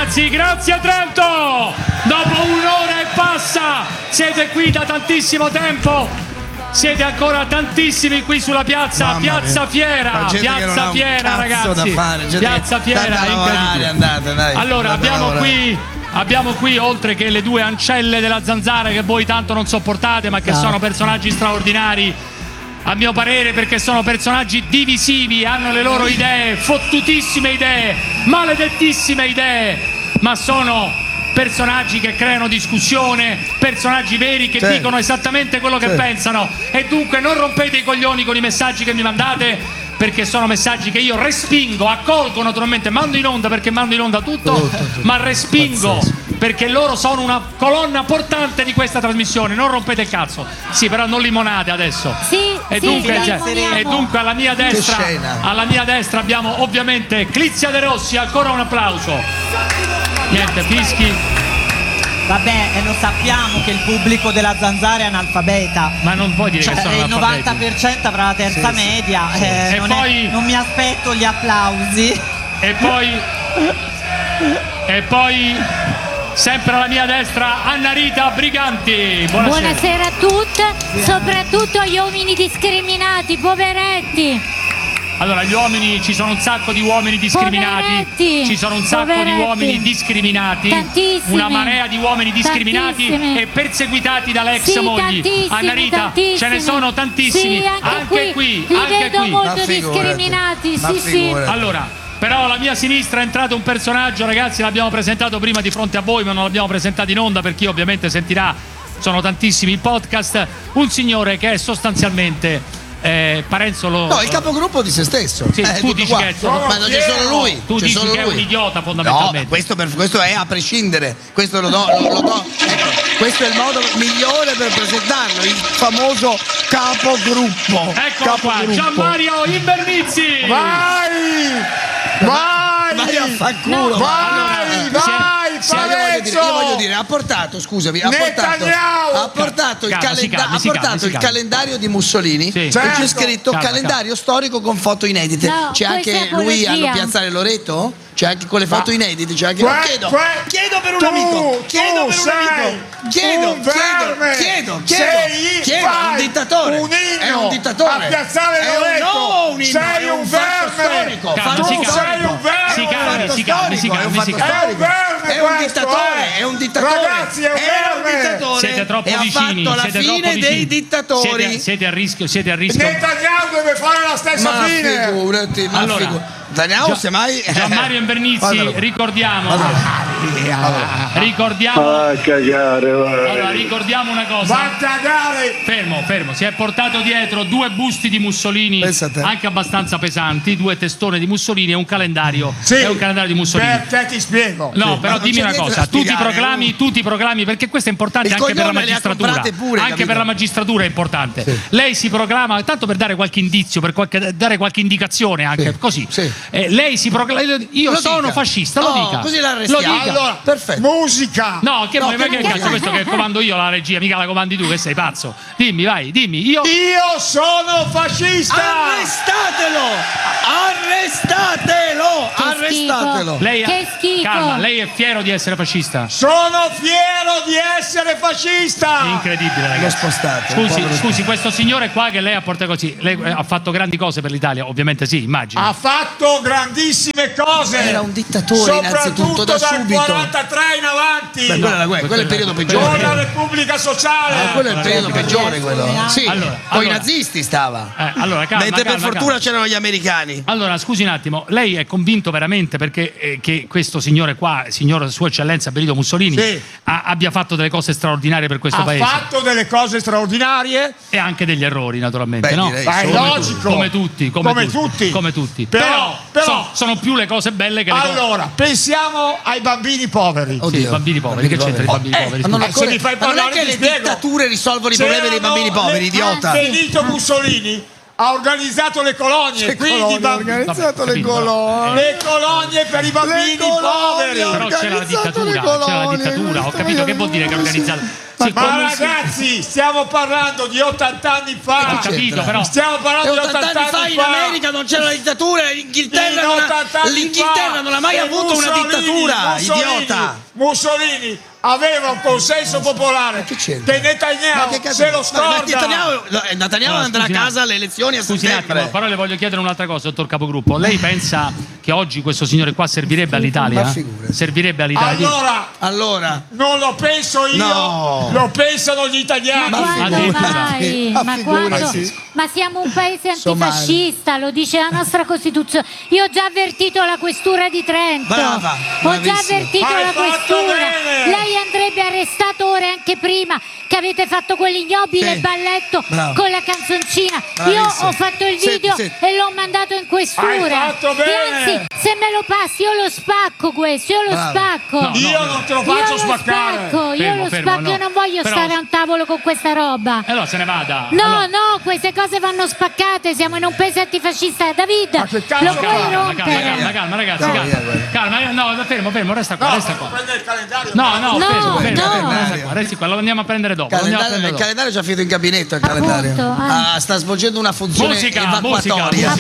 ragazzi, grazie a Trento. Dopo un'ora e passa siete qui da tantissimo tempo. Siete ancora tantissimi qui sulla piazza, Piazza Fiera, Piazza Fiera, ragazzi. Piazza Fiera, incredibile. Allora, abbiamo qui, oltre che le due ancelle della Zanzara che voi tanto non sopportate, ma che sono personaggi straordinari, a mio parere, perché sono personaggi divisivi, hanno le loro idee, fottutissime idee, maledettissime idee, ma sono personaggi che creano discussione, personaggi veri che dicono esattamente quello che pensano, e dunque non rompete i coglioni con i messaggi che mi mandate, perché sono messaggi che io respingo, accolgo naturalmente, mando in onda perché mando in onda tutto. Ma respingo perché loro sono una colonna portante di questa trasmissione. Non rompete il cazzo. Sì, però non limonate adesso. E dunque alla mia destra abbiamo ovviamente Clizia De Rossi, ancora un applauso. Niente, fischi. Vabbè, lo sappiamo che il pubblico della Zanzara è analfabeta. Ma non puoi dire che sono analfabeti. Il 90% avrà la terza media. Non mi aspetto gli applausi. E poi sempre alla mia destra Anna Rita Briganti. Buonasera a tutti, soprattutto agli uomini discriminati, poveretti. Allora, gli uomini, ci sono un sacco di uomini discriminati. Poveretti, ci sono un sacco di uomini discriminati. Tantissimi. Una marea di uomini discriminati e perseguitati dalle ex mogli. Anna Rita, ce ne sono tantissimi. Sì, anche qui. Li vedo molto discriminati. Sì. Allora, però alla mia sinistra è entrato un personaggio, ragazzi, l'abbiamo presentato prima di fronte a voi, ma non l'abbiamo presentato in onda per chi ovviamente sentirà, sono tantissimi il podcast. Un signore che è sostanzialmente Parenzo il capogruppo di se stesso. Sì, tu dici che ma non c'è solo lui. Tu dici che è un idiota fondamentalmente. No, questo è a prescindere. Questo lo do. Ecco, questo è il modo migliore per presentarlo, il famoso capogruppo. Eccolo qua, Gianmario Invernizzi. Vai a fanculo. Io voglio dire, ha portato il calendario di Mussolini, e c'è scritto calendario storico con foto inedite. C'è anche lui a Piazzale Loreto? C'è anche con le foto inedite, c'è anche. Chiedo per un amico. Chiedo, è un dittatore. È un dittatore. A Piazzale Loreto. Sei un verme. Tu sei un verme. Si calmi. È un dittatore. Ragazzi, è un verme. Siete troppo vicini. Ha fatto la fine dei dittatori. Siete a rischio. Netanyahu deve fare la stessa fine. Figurati. Allora, Gianmario Invernizzi, ricordiamo una cosa. Va a cagare. Fermo, si è portato dietro due busti di Mussolini, anche abbastanza pesanti, due testone di Mussolini e un calendario. È un calendario di Mussolini. Perché ti spiego. No, però dimmi una cosa, tu ti proclami, perché questo è importante anche per la magistratura. Anche per la magistratura è importante. Lei si proclama, tanto per dare qualche indizio, dare qualche indicazione anche, così. Lei si proclama, io sono fascista, lo dica. Così la arrestiamo. Allora, perfetto. Musica. No, che cazzo, questo che comando io la regia, mica la comandi tu, che sei pazzo. Dimmi, io sono fascista. Arrestatelo. Che schifo. Calma, lei è fiero di essere fascista? Sono fiero di essere fascista. Incredibile, ragazzi. L'ho spostato. Scusi, questo signore qua che lei ha portato così, lei ha fatto grandi cose per l'Italia, ovviamente sì, immagino. Ha fatto grandissime cose. Era un dittatore innanzitutto, da subito. Soprattutto dal 43 in avanti. Quello è il periodo peggiore. Con la Repubblica Sociale. Quello è il periodo peggiore, quello. Sì, con i nazisti stava. Allora, calma, mentre per fortuna c'erano gli americani. Allora, scusi un attimo, lei è convinto veramente perché che questo signore qua, signor Sua Eccellenza Benito Mussolini, abbia fatto delle cose straordinarie per questo paese? Ha fatto delle cose straordinarie e anche degli errori, naturalmente. No? È logico. Come tutti. Però sono più le cose belle che le cose. Allora, pensiamo ai bambini poveri. Sì, bambini poveri. Che c'entra i bambini poveri? Non è che le dittature risolvono i problemi dei bambini poveri, idiota. Benito Mussolini ha organizzato le colonie, quindi le colonie per i bambini poveri. Però c'è la dittatura, ho capito che vuol dire che ha organizzato. Ma ragazzi, stiamo parlando di 80 anni fa. Ho capito, però. Stiamo parlando di 80 anni fa. In America non c'era la dittatura, l'Inghilterra non ha mai avuto una dittatura, idiota. Mussolini aveva un consenso popolare che Netanyahu se lo scorda. Netanyahu andrà a casa alle elezioni a settembre. Però le voglio chiedere un'altra cosa, dottor Capogruppo. Lei pensa che oggi questo signore qua servirebbe all'Italia? Servirebbe all'Italia? Allora non lo penso io, lo pensano gli italiani. Ma siamo un paese antifascista, lo dice la nostra Costituzione. Io ho già avvertito la questura di Trento. Ho già avvertito la questura. Lei andrebbe arrestato ora anche prima che avete fatto quell'ignobile balletto con la canzoncina. Io ho fatto il video e l'ho mandato in questura. Hai fatto bene. E anzi, se me lo passi io lo spacco questo, io lo spacco. Io non te lo faccio spaccare. Io lo spacco, io non voglio stare a un tavolo con questa roba. Allora se ne vada. No, queste cose vanno spaccate, siamo in un paese antifascista. David, lo puoi rompere. Calma ragazzi, calma. No, fermo, resta qua. Prende il calendario. No, fermo, resti qua, lo andiamo a prendere dopo. Il calendario è già finito in gabinetto, il calendario. Sta svolgendo una funzione evacuatoria.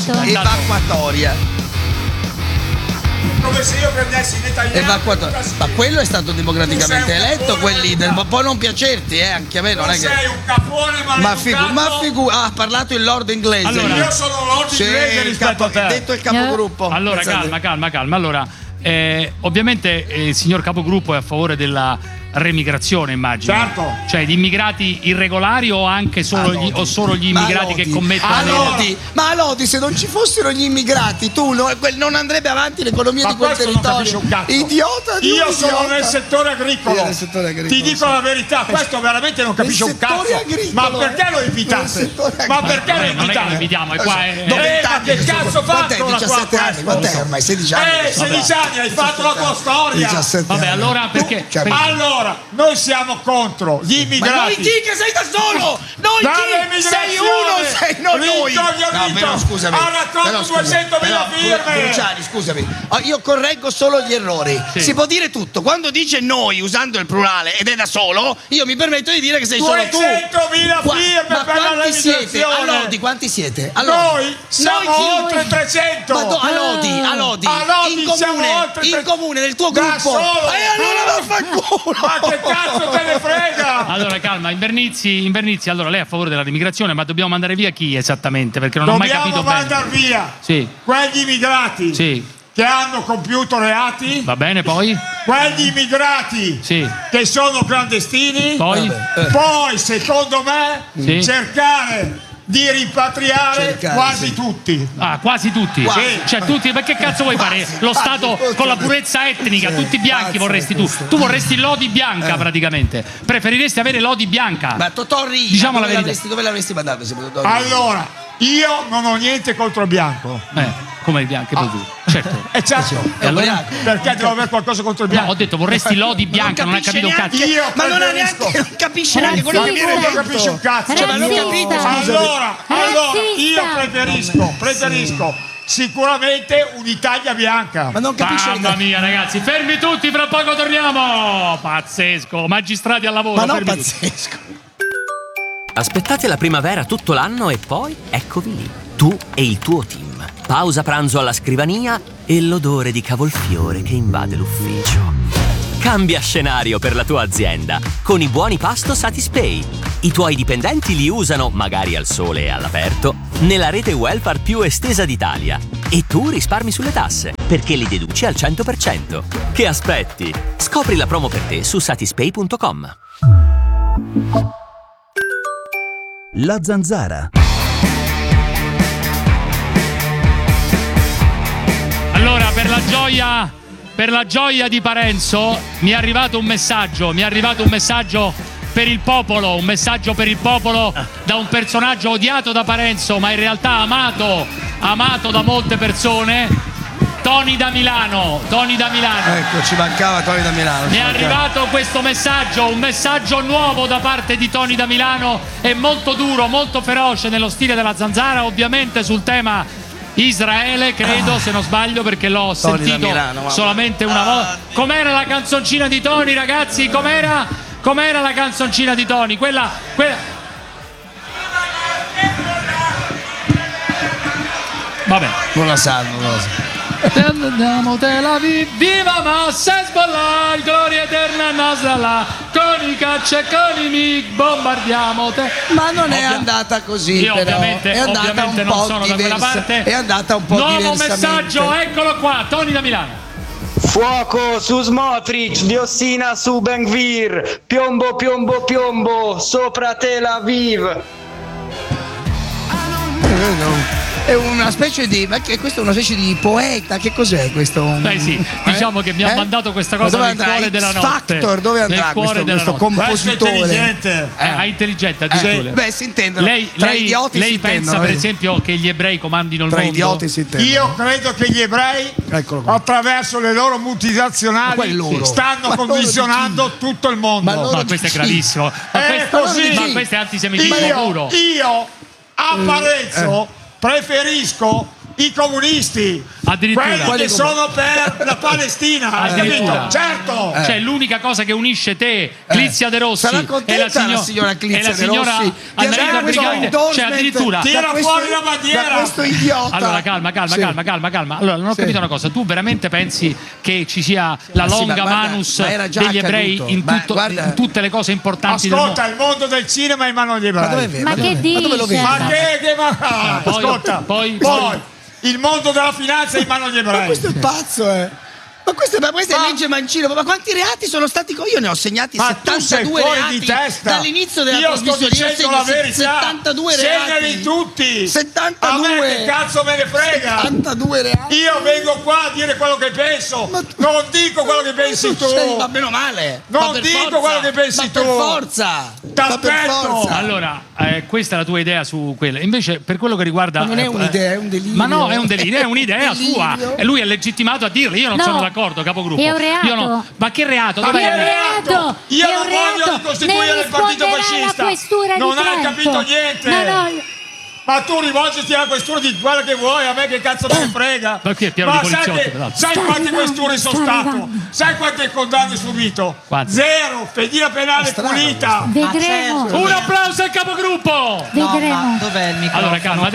Come se io prendessi Netanyahu. Ma quello è stato democraticamente eletto, quel leader. Ma può non piacerti, anche a me non è che. Sei un capone maleducato. Ha parlato il lord inglese. Allora, io sono lord inglese rispetto a te. Detto il capogruppo. Allora, calma. Allora, ovviamente il signor capogruppo è a favore della remigrazione, immagino. Certo. Cioè di immigrati irregolari o anche solo gli immigrati che commettono. Ma Lodi, se non ci fossero gli immigrati, tu non andrebbe avanti l'economia di quel territorio. Idiota. Io sono nel settore agricolo. Ti dico la verità, questo veramente non capisce un cazzo. Ma perché lo invitate? Ma perché lo Non è che lo invitiamo, è qua. Ma che cazzo fate? 17 anni, quant'è ormai? 16 anni. 16 anni, hai fatto la tua storia. Vabbè, allora perché? Allora, noi siamo contro gli immigrati. Ma noi chi che sei da solo? Noi chi? Sei uno, sei non noi. No, però scusami. Ha raccolto 200.000 firme. Luciani, scusami. Io correggo solo gli errori. Si può dire tutto. Quando dice noi usando il plurale ed è da solo, io mi permetto di dire che sei solo tu. 200.000 firme per la remigrazione. Allodi, quanti siete? Noi siamo oltre 300. Allodi. In comune del tuo gruppo. E allora vaffanculo. Ma che cazzo te ne frega? Allora calma, Invernizzi, allora lei è a favore della immigrazione, ma dobbiamo mandare via chi esattamente? Perché non ho mai capito bene. Dobbiamo mandare via quegli immigrati che hanno compiuto reati. Va bene, poi? Quegli immigrati che sono clandestini. Poi secondo me cercare di rimpatriare quasi tutti. Quasi tutti? Cioè tutti, ma che cazzo vuoi fare? Lo Stato con la purezza etnica, tutti bianchi vorresti tu. Tu vorresti Lodi bianca praticamente. Preferiresti avere Lodi bianca. Ma Totorri, diciamo la verità. Dove l'avresti mandato? Allora, io non ho niente contro il bianco. Come il bianco? Certo. E allora? Perché devo avere qualcosa contro il bianco? No, ho detto vorresti Lodi bianca, non hai capito un cazzo. Ma non capisce neanche quello che viene. Non capisce un cazzo. Ma non capite. Allora, io preferisco sicuramente un'Italia bianca. Ma non capisce. Mamma mia, ragazzi, fermi tutti, fra poco torniamo. Pazzesco, magistrati al lavoro. Ma non pazzesco. Aspettate la primavera tutto l'anno e poi eccovi lì, tu e il tuo team. Pausa pranzo alla scrivania e l'odore di cavolfiore che invade l'ufficio. Cambia scenario per la tua azienda con i buoni pasto Satispay. I tuoi dipendenti li usano, magari al sole e all'aperto, nella rete welfare più estesa d'Italia. E tu risparmi sulle tasse, perché li deduci al 100%. Che aspetti? Scopri la promo per te su satispay.com. La Zanzara. Allora, per la gioia di Parenzo mi è arrivato un messaggio per il popolo, da un personaggio odiato da Parenzo, ma in realtà amato da molte persone. Tony da Milano. Ecco, ci mancava Tony da Milano. Mi è arrivato questo messaggio, un messaggio nuovo da parte di Tony da Milano, è molto duro, molto feroce nello stile della Zanzara, ovviamente sul tema Israele, credo, se non sbaglio, perché l'ho sentito solamente una volta. Com'era la canzoncina di Tony, ragazzi? Com'era? com'era la canzoncina di Tony? Quella... Vabbè. Non la sanno. Andiamo Tel Aviv, viva Massa Hezbollah, gloria eterna Nasrallah, con i caccia e con i MiG bombardiamo te. Ma non è andata così. Io però. ovviamente non sono da quella parte. È andata un po' Nuovo messaggio, eccolo qua, Tony da Milano. Fuoco su Smotrich, diossina su Ben Gvir, piombo piombo piombo sopra Tel Aviv. È una specie di. Ma che questo è una specie di poeta? Che cos'è questo? Beh sì, diciamo che mi ha mandato questa cosa nel cuore della notte. Factor, dove andrà questo compositore? Intelligente addirittura. Beh, si intendono. Lei pensa per esempio che gli ebrei comandino il mondo? Tra idioti si intendono. Io credo che gli ebrei attraverso le loro multinazionali stanno condizionando tutto il mondo. Ma questo è gravissimo. Ma questo è antisemitismo puro. Io a Parenzo preferisco i comunisti, quelli che sono per la Palestina, capito? Certo. Cioè l'unica cosa che unisce te, Clizia De Rossi, e la signora Clizia De Rossi, Annalisa Brigante, cioè addirittura tira fuori la bandiera. Questo idiota. Allora calma. Allora non ho capito una cosa. Tu veramente pensi che ci sia la longa manus degli ebrei in tutte le cose importanti del mondo? Ascolta, il mondo del cinema è in mano agli ebrei. Ma che dici? Ascolta, poi il mondo della finanza è in mano agli ebrei. Ma questo è pazzo, Ma questa è legge Mancino. Ma quanti reati sono stati? Io ne ho segnati 72 reati di testa. dall'inizio della trasmissione. Io sto dicendo la verità. 72 reati. Segnali tutti. 72. A me che cazzo me ne frega. 72 reati. Io vengo qua a dire quello che penso. Non dico quello che pensi tu. Ma meno male. Non dico quello che pensi tu. Per forza. T'aspetto. Allora, questa è la tua idea su quella. Invece, per quello che riguarda. Ma non è un'idea, è un delirio. Ma no, è un delirio, è un'idea sua. E lui è legittimato a dirlo. Io non sono d'accordo, capogruppo. È un reato. Ma che reato? È un reato. Io non voglio ricostituire il partito fascista. Non hai capito niente. No. Ma tu rivolgiti alla questura di quello che vuoi, a me che cazzo me ne frega. Perché piano di poliziotti? Sai quante questure sono stato? Sai quante condanne subito? Zero, fedina penale pulita. Vedremo. Un applauso al capogruppo. Vedremo. Dov'è il microfono? Allora calma,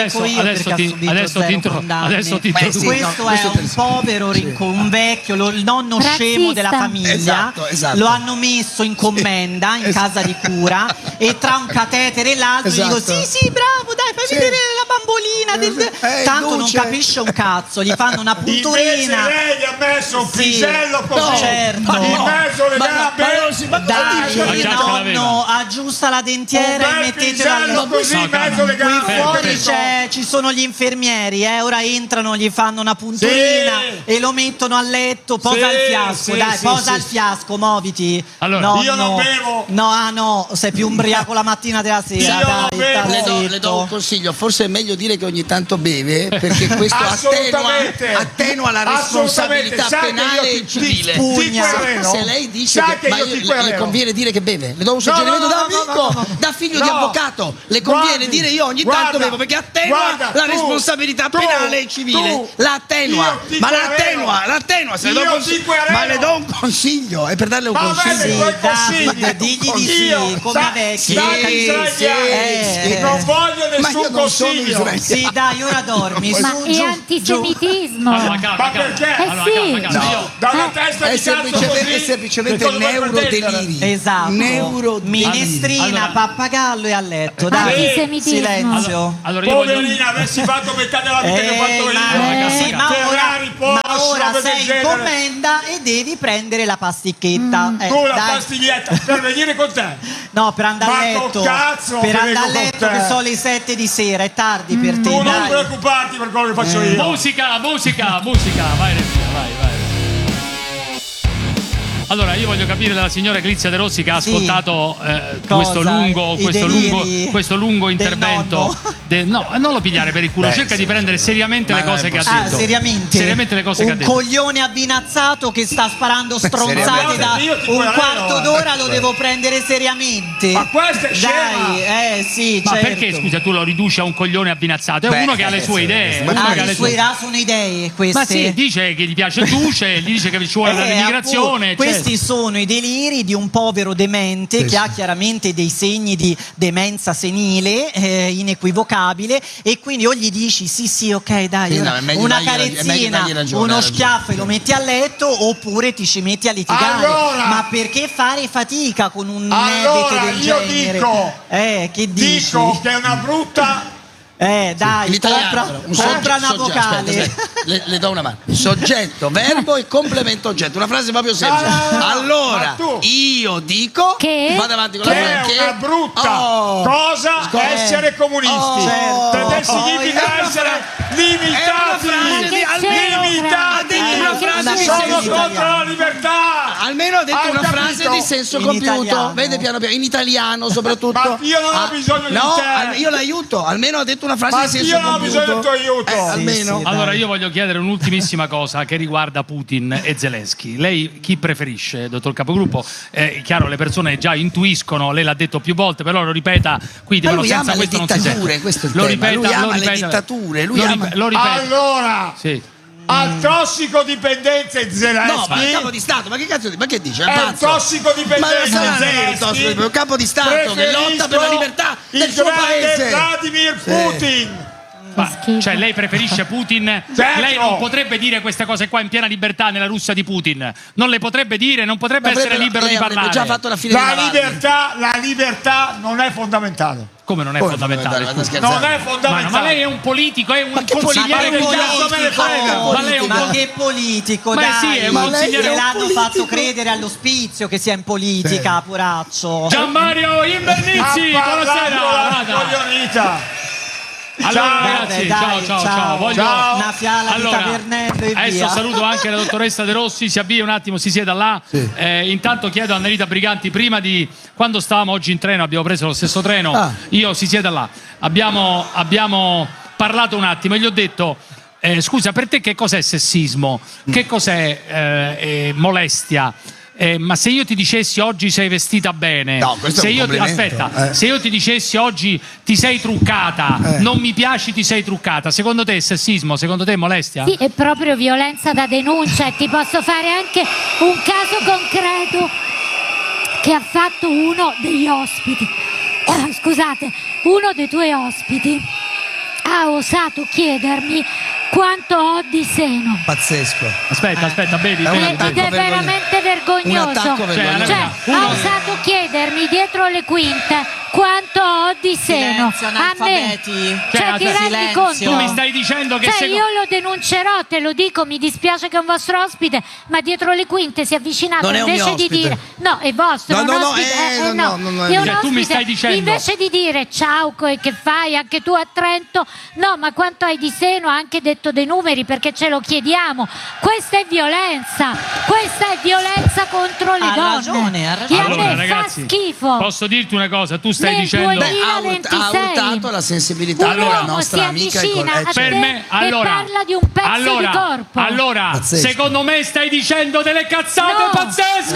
adesso ti introduco. Questo è un povero un vecchio, il nonno scemo della famiglia. Esatto. Lo hanno messo in commenda in casa di cura e tra un catetere e l'altro gli dico sì bravo, dai, fai vedere la bambolina tanto non capisce un cazzo, gli fanno una punturina. Invece lei gli ha messo un pisello così in mezzo alle gambe. Dai, il nonno aggiusta la dentiera e mettetela così in mezzo alle gambe. Fuori ci sono gli infermieri, ora entrano, gli fanno una punturina e lo mettono a letto, posa il fiasco, dai, posa il fiasco, muoviti. Allora, io non bevo. No, sei più ubriaco la mattina della sera. Le do un consiglio, forse è meglio dire che ogni tanto beve, perché questo attenua la responsabilità penale e civile. Se lei dice che le conviene dire che beve, le do un suggerimento da amico, da figlio di avvocato, le conviene dire io ogni tanto bevo, perché attenua la responsabilità penale e civile. La attenua, ma la attenua, ma le do un consiglio, è per darle un consiglio. Digli di sì, come vecchi. Non voglio nessun consiglio. Sì, dai, ora dormi. Ma è antisemitismo. Ma perché? Dalla testa di cazzo è semplicemente neurodeliri. Esatto. Minestrina, pappagallo e a letto. Dai, silenzio. Poverina, avessi fatto metà della vita che ho fatto io. Ma ora sei in commenda e devi prendere la pasticchetta. Tu la pastiglietta per venire con te? No, per andare a letto. Per andare a letto che sono le 7 di sera, è tardi per te. Tu non preoccuparti per quello che faccio io. Musica, vai. Allora, io voglio capire dalla signora Clizia De Rossi che ha ascoltato questo lungo intervento. No, non lo pigliare per il culo, cerca di prendere seriamente le cose che ha detto. Seriamente le cose che ha detto. Un coglione abbinazzato che sta sparando stronzate da un quarto d'ora, lo devo prendere seriamente. Ma questo è scema. Dai, sì, ma certo. perché, scusa, tu lo riduci a un coglione abbinazzato? È uno che ha le sue idee. Le sue sono idee queste. Ma sì, dice che gli piace il duce, gli dice che ci vuole l'immigrazione. Questo questi sono i deliri di un povero demente che ha chiaramente dei segni di demenza senile inequivocabile, e quindi o gli dici sì ok dai, una carezzina, uno schiaffo e lo metti a letto, oppure ti ci metti a litigare. Ma perché fare fatica con un nedete del genere? Che dici? Dico che è una brutta... dai, compra una vocale. Le do una mano. Soggetto, verbo e complemento oggetto. Una frase proprio semplice. Allora, io dico che vado avanti con la frase. Che è una brutta cosa essere comunisti. Perché significa essere limitati. Sono contro la libertà. Almeno ha detto una frase di senso compiuto. Vede piano piano, in italiano soprattutto. Ma io non ho bisogno di te. Io l'aiuto. Almeno ha detto una frase di senso compiuto. Ma io non ho bisogno del tuo aiuto. Almeno. Allora io voglio chiedere un'ultimissima cosa che riguarda Putin e Zelensky. Lei chi preferisce, dottor Capogruppo? Chiaro, le persone già intuiscono, lei l'ha detto più volte, però lo ripeta qui, ma lui ama le dittature, questo è il tema. Lui ama le dittature. Lo ripeta. Allora, al tossicodipendente Zelensky. No, ma è un capo di Stato, ma che cazzo dice? Ma che dice? È un tossicodipendente Zelensky. È un capo di Stato che lotta per la libertà del suo paese. Vladimir Putin. Cioè lei preferisce Putin? Certo. Lei non potrebbe dire queste cose qua in piena libertà nella Russia di Putin. Non le potrebbe dire, non potrebbe essere libero di parlare. Già fatto la fine la libertà non è fondamentale. Come non è fondamentale? Non è fondamentale. Ma lei è un politico, è un consigliere politico. Ma che politico? Dai, sì, è un consigliere. L'hanno fatto credere all'ospizio che sia in politica, poraccio. Gianmario Invernizzi, buonasera. Allora ragazzi, ciao. Voglio una fiala di tavernello e adesso via. saluto anche la dottoressa De Rossi, si avvia un attimo, si sieda là. Intanto chiedo a Nerita Briganti, prima di quando stavamo oggi in treno, abbiamo preso lo stesso treno, io si sieda là. Abbiamo parlato un attimo e gli ho detto scusa, per te che cos'è sessismo? Che cos'è molestia? Ma se io ti dicessi oggi sei vestita bene, se io ti dicessi oggi ti sei truccata, non mi piaci, ti sei truccata, secondo te è sessismo? Secondo te è molestia? Sì, è proprio violenza da denuncia, e ti posso fare anche un caso concreto che ha fatto uno degli ospiti. Scusate, uno dei tuoi ospiti ha osato chiedermi quanto ho di seno. Pazzesco. Aspetta, vedi. Ed è veramente vergognoso. Cioè, ha osato chiedermi dietro le quinte quanto ho di seno. A me. Cioè, ti rendi conto? Tu mi stai dicendo che io lo denuncerò, te lo dico, mi dispiace che è un vostro ospite, ma dietro le quinte si è avvicinato invece di dire no, è vostro, è un ospite. Tu mi stai dicendo invece di dire ciao, che fai anche tu a Trento, no, ma quanto hai di seno, ha anche detto dei numeri perché ce lo chiediamo. Questa è violenza contro le donne. Che allora, a me ragazzi, fa schifo. Posso dirti una cosa? Tu stai dicendo ha urtato la sensibilità della nostra amica per me, parla di un pezzo di corpo. Allora, secondo me stai dicendo delle cazzate pazzesche.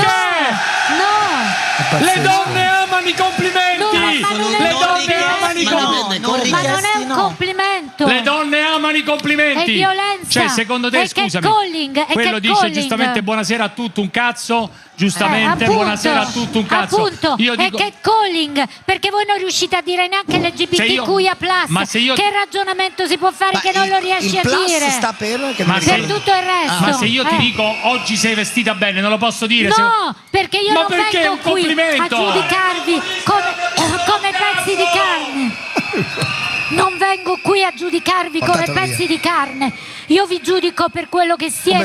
No. Le donne amano i complimenti. Le donne amano i complimenti. Ma non è un complimento. Le donne amano i complimenti. È violenza. Cioè, secondo te, scusami, quello dice giustamente buonasera a tutto un cazzo. Giustamente, appunto, buonasera a tutto un cazzo. Appunto, io dico, è catcalling, perché voi non riuscite a dire neanche LGBTQIA+. Che ragionamento si può fare che non lo riesci a dire? Sta per tutto il resto. Ma se io ti dico oggi sei vestita bene, non lo posso dire? No, perché io non vengo qui a giudicarvi come pezzi di carne. Non vengo qui a giudicarvi come pezzi di carne. Io vi giudico per quello che siete.